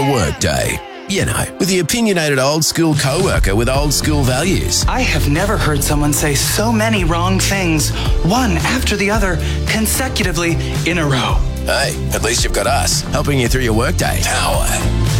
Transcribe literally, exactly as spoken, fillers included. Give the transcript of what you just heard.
workday. You know, with the opinionated old school co-worker with old school values. I have never heard someone say so many wrong things, one after the other, consecutively in a row. Hey, at least you've got us, helping you through your workday. Tower.